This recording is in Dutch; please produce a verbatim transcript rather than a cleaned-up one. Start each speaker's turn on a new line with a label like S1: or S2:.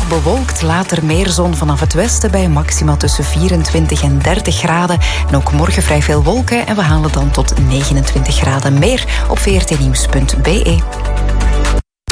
S1: bewolkt, later meer zon vanaf het westen bij maxima tussen vierentwintig en dertig graden. En ook morgen vrij veel wolken en we halen dan tot negenentwintig graden. Meer op v r t nieuws punt b e.